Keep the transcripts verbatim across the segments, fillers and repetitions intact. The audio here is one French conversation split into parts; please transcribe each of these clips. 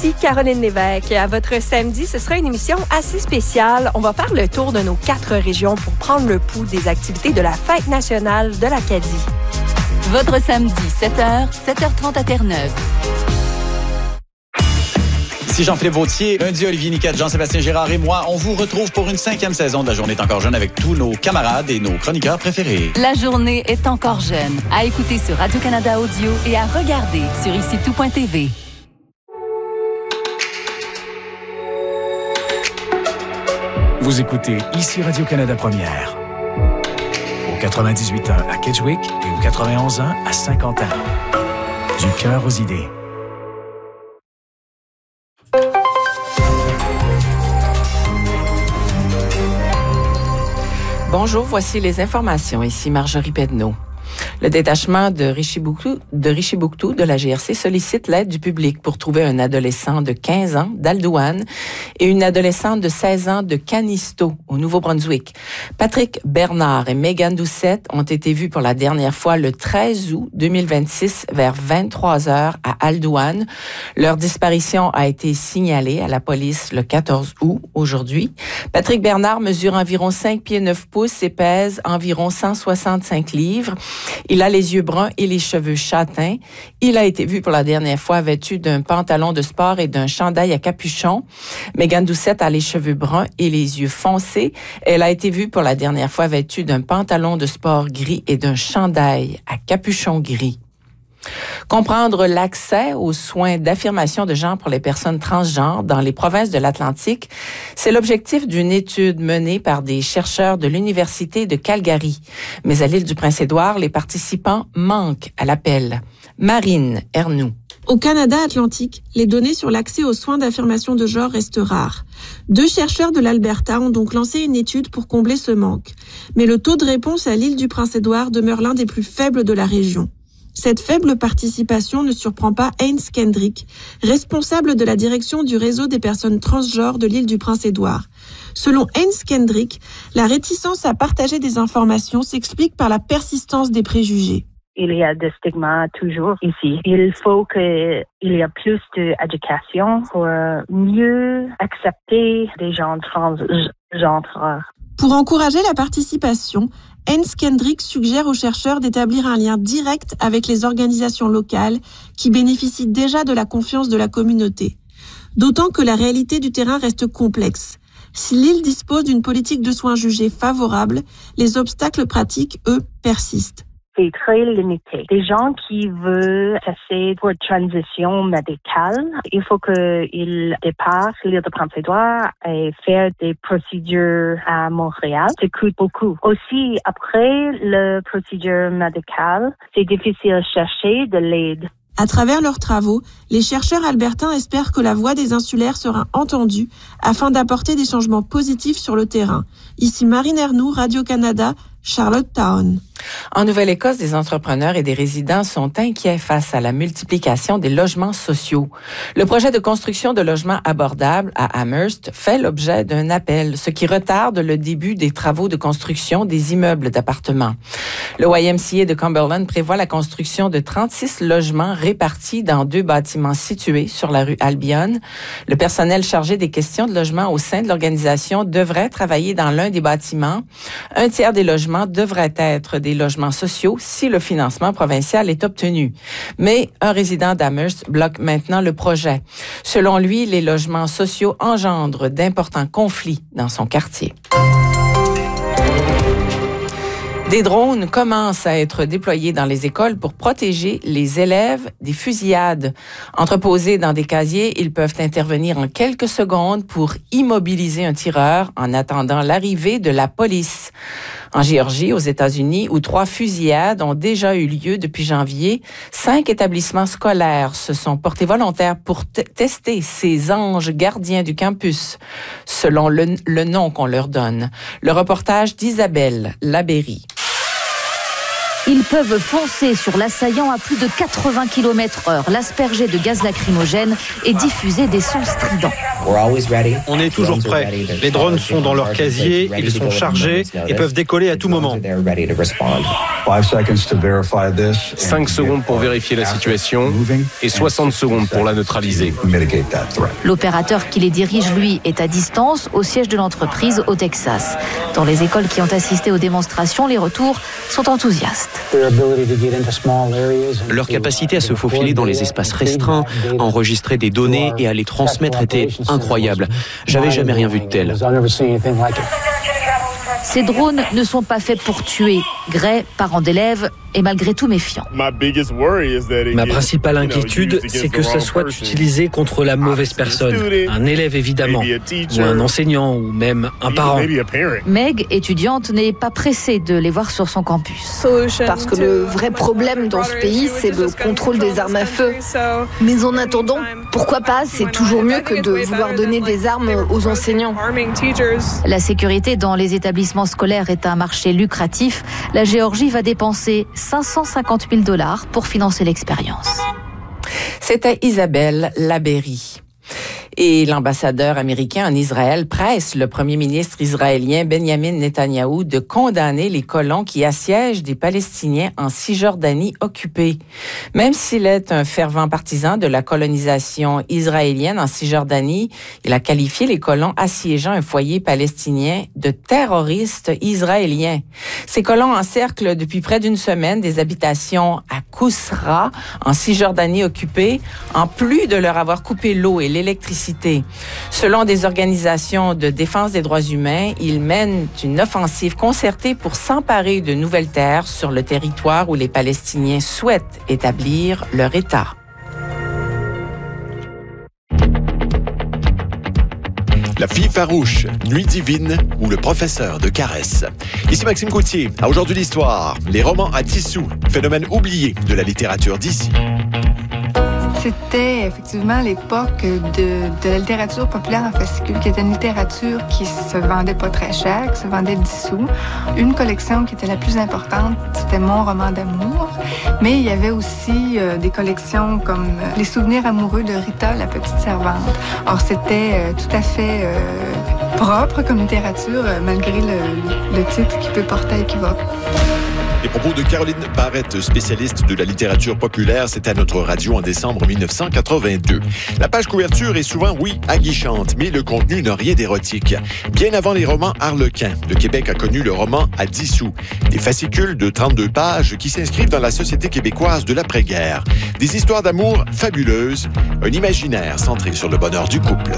Ici Caroline Lévesque. À votre samedi, ce sera une émission assez spéciale. On va faire le tour de nos quatre régions pour prendre le pouls des activités de la Fête nationale de l'Acadie. Votre samedi, sept heures, sept heures trente à Terre-Neuve. Ici Jean-Philippe Vautier, lundi Olivier Niquette, Jean-Sébastien Girard et moi, on vous retrouve pour une cinquième saison de La Journée est encore jeune avec tous nos camarades et nos chroniqueurs préférés. La Journée est encore jeune. À écouter sur Radio-Canada Audio et à regarder sur ici tout point t v. Vous écoutez ici Radio-Canada Première. Au quatre-vingt-dix-huit ans à Kedgewick et au quatre-vingt-onze ans à Saint-Quentin. Du cœur aux idées. Bonjour, voici les informations. Ici Marjorie Pedneau. Le détachement de Richibouctou, de Richibouctou de la G R C sollicite l'aide du public pour trouver un adolescent de quinze ans d'Aldouane et une adolescente de seize ans de Canisto, au Nouveau-Brunswick. Patrick Bernard et Megan Doucette ont été vus pour la dernière fois le treize août deux mille vingt-six vers vingt-trois heures à Aldouane. Leur disparition a été signalée à la police le quatorze août, aujourd'hui. Patrick Bernard mesure environ cinq pieds neuf pouces et pèse environ cent soixante-cinq livres. Il a les yeux bruns et les cheveux châtains. Il a été vu pour la dernière fois vêtu d'un pantalon de sport et d'un chandail à capuchon. Megan Doucette a les cheveux bruns et les yeux foncés. Elle a été vue pour la dernière fois vêtue d'un pantalon de sport gris et d'un chandail à capuchon gris. Comprendre l'accès aux soins d'affirmation de genre pour les personnes transgenres dans les provinces de l'Atlantique, c'est l'objectif d'une étude menée par des chercheurs de l'Université de Calgary. Mais à l'île du Prince-Édouard, les participants manquent à l'appel. Marine Ernoux. Au Canada Atlantique, les données sur l'accès aux soins d'affirmation de genre restent rares. Deux chercheurs de l'Alberta ont donc lancé une étude pour combler ce manque. Mais le taux de réponse à l'île du Prince-Édouard demeure l'un des plus faibles de la région. Cette faible participation ne surprend pas Haynes Kendrick, responsable de la direction du réseau des personnes transgenres de l'île du Prince-Édouard. Selon Haynes Kendrick, la réticence à partager des informations s'explique par la persistance des préjugés. Il y a des stigmas toujours ici. Il faut qu'il y ait plus d'éducation pour mieux accepter des gens transgenres. Pour encourager la participation, Haynes Kendrick suggère aux chercheurs d'établir un lien direct avec les organisations locales qui bénéficient déjà de la confiance de la communauté. D'autant que la réalité du terrain reste complexe. Si l'île dispose d'une politique de soins jugée favorable, les obstacles pratiques, eux, persistent. C'est très limité. Des gens qui veulent passer pour une transition médicale, il faut qu'ils dépassent l'île de Prince-Édouard et faire des procédures à Montréal. Ça coûte beaucoup. Aussi, après la procédure médicale, c'est difficile de chercher de l'aide. À travers leurs travaux, les chercheurs albertains espèrent que la voix des insulaires sera entendue afin d'apporter des changements positifs sur le terrain. Ici Marine Ernoux, Radio-Canada, Charlottetown. En Nouvelle-Écosse, des entrepreneurs et des résidents sont inquiets face à la multiplication des logements sociaux. Le projet de construction de logements abordables à Amherst fait l'objet d'un appel, ce qui retarde le début des travaux de construction des immeubles d'appartements. Le Y M C A de Cumberland prévoit la construction de trente-six logements répartis dans deux bâtiments situés sur la rue Albion. Le personnel chargé des questions de logement au sein de l'organisation devrait travailler dans l'un des bâtiments. Un tiers des logements devraient être des logements sociaux si le financement provincial est obtenu. Mais un résident d'Amherst bloque maintenant le projet. Selon lui, les logements sociaux engendrent d'importants conflits dans son quartier. Des drones commencent à être déployés dans les écoles pour protéger les élèves des fusillades. Entreposés dans des casiers, ils peuvent intervenir en quelques secondes pour immobiliser un tireur en attendant l'arrivée de la police. En Géorgie, aux États-Unis, où trois fusillades ont déjà eu lieu depuis janvier, cinq établissements scolaires se sont portés volontaires pour t- tester ces anges gardiens du campus, selon le, le nom qu'on leur donne. Le reportage d'Isabelle Labéry. Ils peuvent foncer sur l'assaillant à plus de quatre-vingts kilomètres heure, l'asperger de gaz lacrymogène et diffuser des sons stridents. On est toujours prêts. Les drones sont dans leur casier, ils sont chargés et peuvent décoller à tout moment. cinq secondes pour vérifier la situation et soixante secondes pour la neutraliser. L'opérateur qui les dirige, lui, est à distance au siège de l'entreprise au Texas. Dans les écoles qui ont assisté aux démonstrations, les retours sont enthousiastes. Leur capacité à se faufiler dans les espaces restreints, à enregistrer des données et à les transmettre était incroyable. J'avais jamais rien vu de tel. Ces drones ne sont pas faits pour tuer. Gray, parent d'élèves, est malgré tout méfiant. Ma principale inquiétude, c'est que ça soit utilisé contre la mauvaise personne. Un élève, évidemment, ou un enseignant, ou même un parent. Meg, étudiante, n'est pas pressée de les voir sur son campus. Parce que le vrai problème dans ce pays, c'est le contrôle des armes à feu. Mais en attendant, pourquoi pas, c'est toujours mieux que de vouloir donner des armes aux enseignants. La sécurité dans les établissements scolaires est un marché lucratif. La Géorgie va dépenser cinq cent cinquante mille dollars pour financer l'expérience. C'était Isabelle Labéry. Et l'ambassadeur américain en Israël presse le premier ministre israélien Benjamin Netanyahou de condamner les colons qui assiègent des Palestiniens en Cisjordanie occupée. Même s'il est un fervent partisan de la colonisation israélienne en Cisjordanie, il a qualifié les colons assiégeant un foyer palestinien de terroristes israéliens. Ces colons encerclent depuis près d'une semaine des habitations à Kousra, en Cisjordanie occupée, en plus de leur avoir coupé l'eau et l'électricité. Selon des organisations de défense des droits humains, ils mènent une offensive concertée pour s'emparer de nouvelles terres sur le territoire où les Palestiniens souhaitent établir leur État. La fille farouche, Nuit divine ou le professeur de caresses. Ici Maxime Gauthier. À Aujourd'hui l'histoire, les romans à dix-sous, phénomène oublié de la littérature d'ici. C'était effectivement l'époque de, de la littérature populaire en fascicule, qui était une littérature qui se vendait pas très cher, qui se vendait dix sous. Une collection qui était la plus importante, c'était Mon roman d'amour. Mais il y avait aussi euh, des collections comme euh, Les souvenirs amoureux de Rita, la petite servante. Or, c'était euh, tout à fait euh, propre comme littérature, euh, malgré le, le titre qui peut porter à équivoque. Les propos de Caroline Barrette, spécialiste de la littérature populaire, c'était à notre radio en décembre mille neuf cent quatre-vingt-deux. La page couverture est souvent, oui, aguichante, mais le contenu n'a rien d'érotique. Bien avant les romans Harlequin, le Québec a connu le roman à dix sous. Des fascicules de trente-deux pages qui s'inscrivent dans la société québécoise de l'après-guerre. Des histoires d'amour fabuleuses, un imaginaire centré sur le bonheur du couple.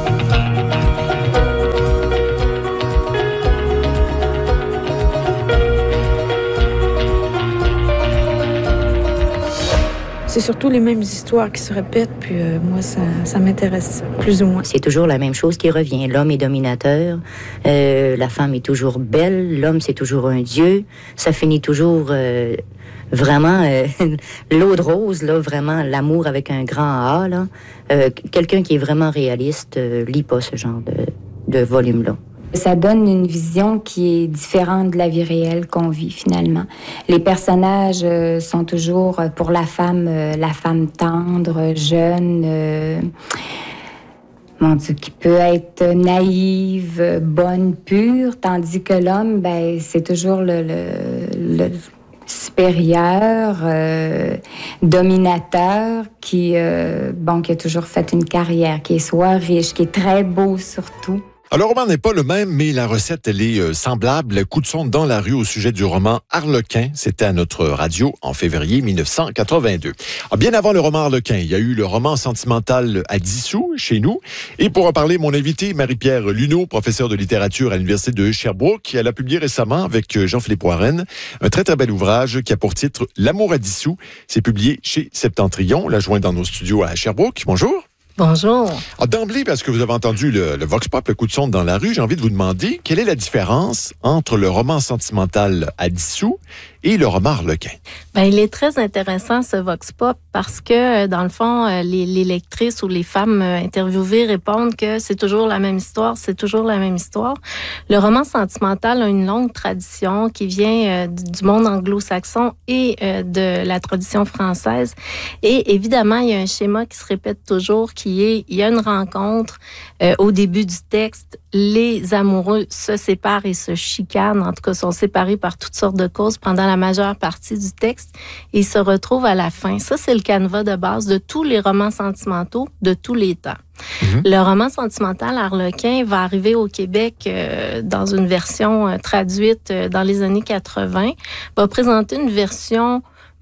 C'est surtout les mêmes histoires qui se répètent, puis euh, moi, ça, ça m'intéresse plus ou moins. C'est toujours la même chose qui revient. L'homme est dominateur, euh, la femme est toujours belle, l'homme, c'est toujours un dieu. Ça finit toujours euh, vraiment euh, l'eau de rose, là, vraiment l'amour avec un grand A. Là. Euh, quelqu'un qui est vraiment réaliste euh, lit pas ce genre de, de volume-là. Ça donne une vision qui est différente de la vie réelle qu'on vit finalement. Les personnages euh, sont toujours euh, pour la femme, euh, la femme tendre, jeune, euh, mon Dieu, qui peut être naïve, bonne, pure, tandis que l'homme, ben, c'est toujours le, le, le supérieur, euh, dominateur, qui, euh, bon, qui a toujours fait une carrière, qui est soit riche, qui est très beau surtout. Alors, le roman n'est pas le même, mais la recette, elle est euh, semblable. Coup de sonde dans la rue au sujet du roman Harlequin. C'était à notre radio en février mille neuf cent quatre-vingt-deux. Alors, bien avant le roman Harlequin, il y a eu le roman sentimental à dix sous, chez nous. Et pour en parler, mon invité, Marie-Pierre Luneau, professeure de littérature à l'Université de Sherbrooke. Elle a publié récemment avec Jean-Philippe Warren un très, très bel ouvrage qui a pour titre L'amour à dix sous. C'est publié chez Septentrion. On l'a joint dans nos studios à Sherbrooke. Bonjour. Bonjour. Alors, d'emblée, parce que vous avez entendu le, le vox pop, le coup de sonde dans la rue, j'ai envie de vous demander quelle est la différence entre le roman sentimental à dix sous et le roman Harlequin? Ben, il est très intéressant, ce vox pop, parce que, dans le fond, les, les lectrices ou les femmes interviewées répondent que c'est toujours la même histoire, c'est toujours la même histoire. Le roman sentimental a une longue tradition qui vient du monde anglo-saxon et de la tradition française. Et évidemment, il y a un schéma qui se répète toujours, qui est, il y a une rencontre euh, au début du texte, les amoureux se séparent et se chicanent, en tout cas sont séparés par toutes sortes de causes pendant la majeure partie du texte et ils se retrouvent à la fin. Ça, c'est le canevas de base de tous les romans sentimentaux de tous les temps. Mmh. Le roman sentimental Harlequin va arriver au Québec euh, dans une version euh, traduite euh, dans les années quatre-vingt, va présenter une version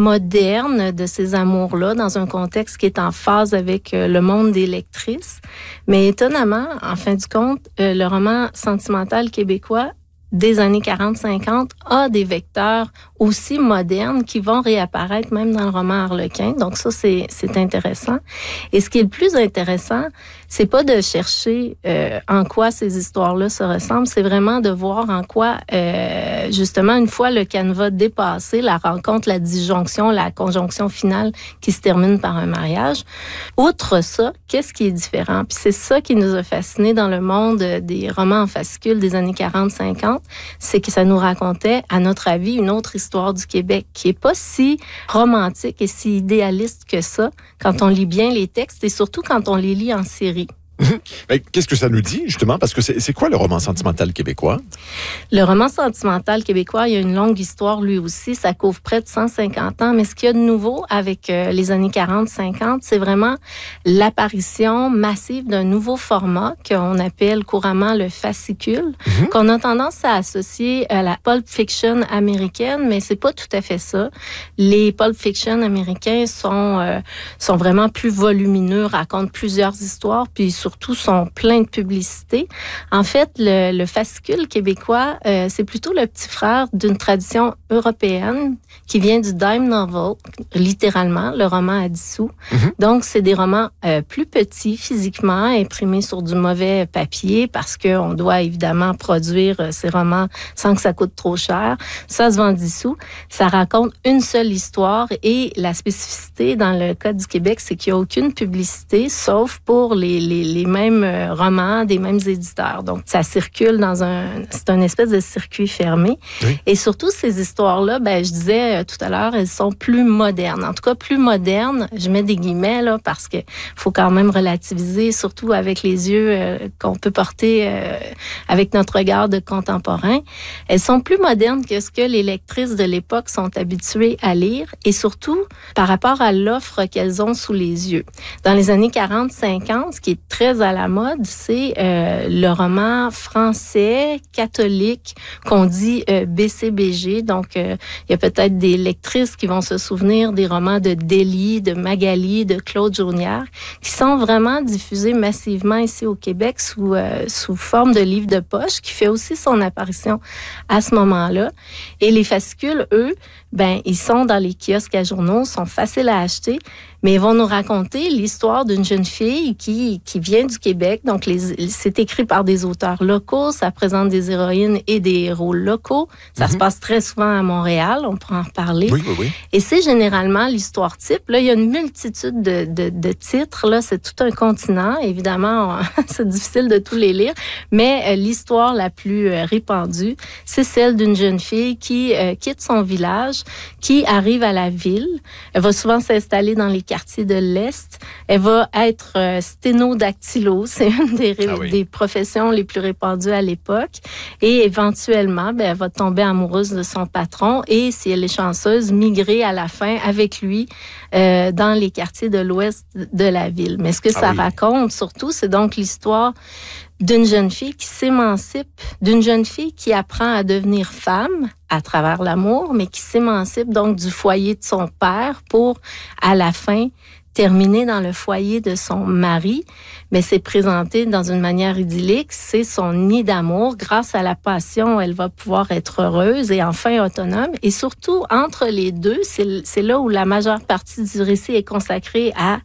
moderne de ces amours-là, dans un contexte qui est en phase avec euh, le monde des lectrices. Mais étonnamment, en fin du compte, euh, le roman sentimental québécois des années quarante cinquante a des vecteurs aussi modernes qui vont réapparaître même dans le roman Harlequin. Donc ça, c'est, c'est intéressant. Et ce qui est le plus intéressant, c'est pas de chercher euh, en quoi ces histoires-là se ressemblent, c'est vraiment de voir en quoi, euh, justement, une fois le canevas dépassé, la rencontre, la disjonction, la conjonction finale qui se termine par un mariage. Outre ça, qu'est-ce qui est différent? Puis c'est ça qui nous a fascinés dans le monde des romans en fascicules des années quarante cinquante, c'est que ça nous racontait, à notre avis, une autre histoire du Québec qui est pas si romantique et si idéaliste que ça quand on lit bien les textes et surtout quand on les lit en série. Mais qu'est-ce que ça nous dit, justement? Parce que c'est, c'est quoi le roman sentimental québécois? Le roman sentimental québécois, il y a une longue histoire, lui aussi. Ça couvre près de cent cinquante ans. Mais ce qu'il y a de nouveau avec euh, les années quarante cinquante, c'est vraiment l'apparition massive d'un nouveau format qu'on appelle couramment le fascicule, mm-hmm. qu'on a tendance à associer à la pulp fiction américaine, mais c'est pas tout à fait ça. Les pulp fiction américains sont, euh, sont vraiment plus volumineux, racontent plusieurs histoires, puis surtout surtout sont pleins de publicité. En fait, le, le fascicule québécois, euh, c'est plutôt le petit frère d'une tradition européenne qui vient du dime novel, littéralement, le roman à dix sous. Mm-hmm. Donc, c'est des romans euh, plus petits physiquement, imprimés sur du mauvais papier parce qu'on doit évidemment produire euh, ces romans sans que ça coûte trop cher. Ça se vend dix sous. Ça raconte une seule histoire et la spécificité dans le cas du Québec, c'est qu'il n'y a aucune publicité, sauf pour les, les, les mêmes romans des mêmes éditeurs. Donc, ça circule dans un... C'est une espèce de circuit fermé. Oui. Et surtout, ces histoires-là, ben, je disais tout à l'heure, elles sont plus modernes. En tout cas, plus modernes, je mets des guillemets, là, parce que faut quand même relativiser, surtout avec les yeux euh, qu'on peut porter euh, avec notre regard de contemporain. Elles sont plus modernes que ce que les lectrices de l'époque sont habituées à lire et surtout par rapport à l'offre qu'elles ont sous les yeux. Dans les années quarante cinquante, ce qui est très à la mode, c'est euh, le roman français catholique qu'on dit euh, B C B G. Donc, euh, il y a peut-être des lectrices qui vont se souvenir des romans de Délie, de Magali, de Claude Journière, qui sont vraiment diffusés massivement ici au Québec sous, euh, sous forme de livre de poche, qui fait aussi son apparition à ce moment-là. Et les fascicules, eux, ben, ils sont dans les kiosques à journaux, sont faciles à acheter, mais ils vont nous raconter l'histoire d'une jeune fille qui, qui vient du Québec. Donc, les, c'est écrit par des auteurs locaux, ça présente des héroïnes et des héros locaux. Ça mm-hmm. se passe très souvent à Montréal, on pourra en reparler. Oui, oui, oui. Et c'est généralement l'histoire type. Là, il y a une multitude de, de, de titres. Là, c'est tout un continent. Évidemment, on, c'est difficile de tous les lire, mais euh, l'histoire la plus euh, répandue, c'est celle d'une jeune fille qui euh, quitte son village, qui arrive à la ville. Elle va souvent s'installer dans les quartiers de l'Est. Elle va être euh, sténodactylo, c'est une des, ah oui. des professions les plus répandues à l'époque. Et éventuellement, ben, elle va tomber amoureuse de son patron et, si elle est chanceuse, migrer à la fin avec lui euh, dans les quartiers de l'Ouest de la ville. Mais ce que ah ça oui. raconte surtout, c'est donc l'histoire d'une jeune fille qui s'émancipe, d'une jeune fille qui apprend à devenir femme à travers l'amour, mais qui s'émancipe donc du foyer de son père pour, à la fin, terminer dans le foyer de son mari, mais c'est présenté dans une manière idyllique. C'est son nid d'amour. Grâce à la passion, elle va pouvoir être heureuse et enfin autonome. Et surtout, entre les deux, c'est, c'est là où la majeure partie du récit est consacrée à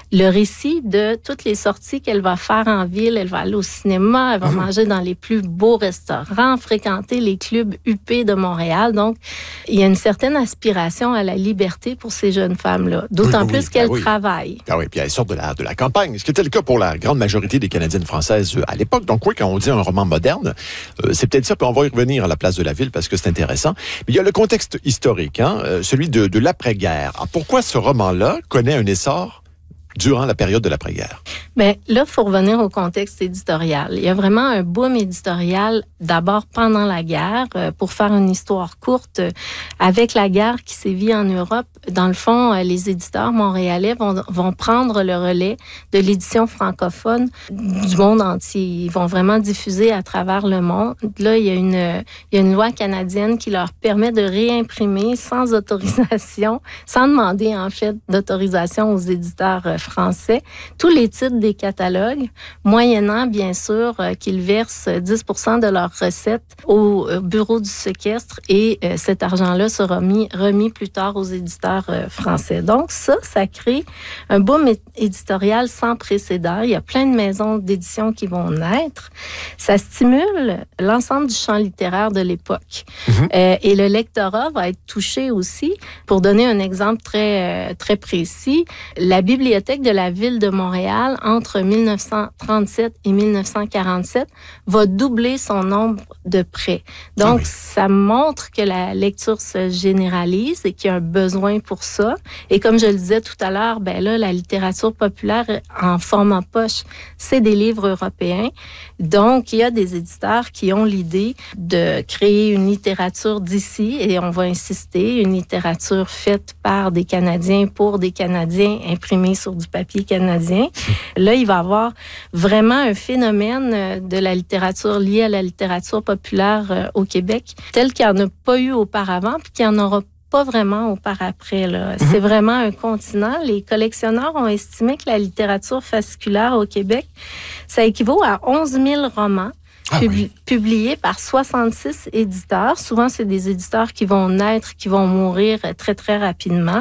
le récit de toutes les sorties qu'elle va faire en ville. Elle va aller au cinéma, elle va mmh. manger dans les plus beaux restaurants, fréquenter les clubs huppés de Montréal. Donc, il y a une certaine aspiration à la liberté pour ces jeunes femmes-là, d'autant oui, plus oui, qu'elles ah oui. travaillent. Ah oui, puis elles sortent de la, de la campagne, ce qui était le cas pour la grande majorité des Canadiennes françaises à l'époque. Donc oui, quand on dit un roman moderne, euh, c'est peut-être ça, puis on va y revenir à la place de la ville parce que c'est intéressant. Mais il y a le contexte historique, hein, euh, celui de, de l'après-guerre. Alors, pourquoi ce roman-là connaît un essor durant la période de l'après-guerre? Bien, là, il faut revenir au contexte éditorial. Il y a vraiment un boom éditorial, d'abord pendant la guerre, euh, pour faire une histoire courte. Euh, avec la guerre qui sévit en Europe, dans le fond, euh, les éditeurs montréalais vont, vont prendre le relais de l'édition francophone du monde entier. Ils vont vraiment diffuser à travers le monde. Là, il y a une, euh, il y a une loi canadienne qui leur permet de réimprimer sans autorisation, sans demander, en fait, d'autorisation aux éditeurs euh, français, tous les titres des catalogues, moyennant, bien sûr, euh, qu'ils versent dix pour cent de leurs recettes au euh, bureau du séquestre et euh, cet argent-là sera mis, remis plus tard aux éditeurs euh, français. Donc ça, ça crée un boom éditorial sans précédent. Il y a plein de maisons d'édition qui vont naître. Ça stimule l'ensemble du champ littéraire de l'époque. Mmh. Euh, et le lectorat va être touché aussi. Pour donner un exemple très, euh, très précis, la bibliothèque de la ville de Montréal, entre mille neuf cent trente-sept et mille neuf cent quarante-sept, va doubler son nombre de prêts. Donc, ah oui. ça montre que la lecture se généralise et qu'il y a un besoin pour ça. Et comme je le disais tout à l'heure, ben là, la littérature populaire en format poche, c'est des livres européens. Donc, il y a des éditeurs qui ont l'idée de créer une littérature d'ici, et on va insister, une littérature faite par des Canadiens pour des Canadiens, imprimée sur du papier canadien. Là, il va y avoir vraiment un phénomène de la littérature liée à la littérature populaire au Québec, tel qu'il n'y en a pas eu auparavant, puis qu'il n'y en aura pas vraiment au par après. Là. Mm-hmm. C'est vraiment un continent. Les collectionneurs ont estimé que la littérature fasciculaire au Québec, ça équivaut à onze mille romans ah, pub- oui. publiés par soixante-six éditeurs. Souvent, c'est des éditeurs qui vont naître, qui vont mourir très, très rapidement.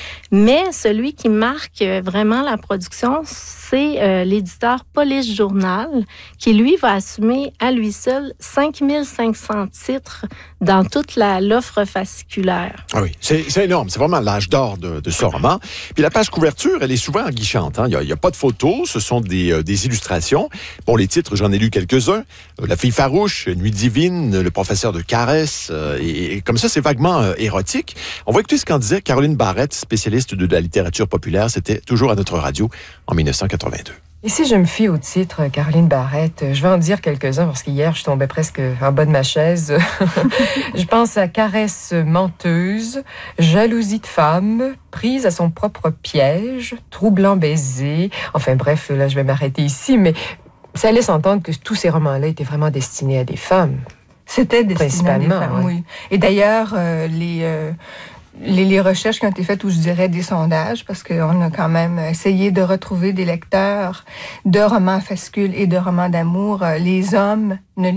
Mais celui qui marque vraiment la production, c'est euh, l'éditeur Police Journal, qui, lui, va assumer à lui seul cinq mille cinq cents titres dans toute la, l'offre fasciculaire. Ah oui, c'est, c'est énorme. C'est vraiment l'âge d'or de, de ce roman. Puis la page couverture, elle est souvent aguichante. Hein? Il n'y a, a pas de photos, ce sont des, euh, des illustrations. Bon, les titres, j'en ai lu quelques-uns. Euh, La fille farouche, Nuit divine, Le professeur de caresse. Euh, et, et comme ça, c'est vaguement euh, érotique. On va écouter ce qu'en disait Caroline Barrette, spécialiste de la littérature populaire. C'était toujours à notre radio en dix-neuf cent quatre-vingt-deux. Et si je me fie au titre, Caroline Barrette, je vais en dire quelques-uns parce qu'hier, je tombais presque en bas de ma chaise. Je pense à Caresse menteuse, Jalousie de femme, Prise à son propre piège, Troublant baiser. Enfin bref, là, je vais m'arrêter ici, mais ça laisse entendre que tous ces romans-là étaient vraiment destinés à des femmes. C'était destiné à des femmes, oui. oui. Et d'ailleurs, euh, les... Euh, Les, les recherches qui ont été faites, ou je dirais des sondages, parce qu'on a quand même essayé de retrouver des lecteurs de romans fascicules et de romans d'amour. Les hommes ne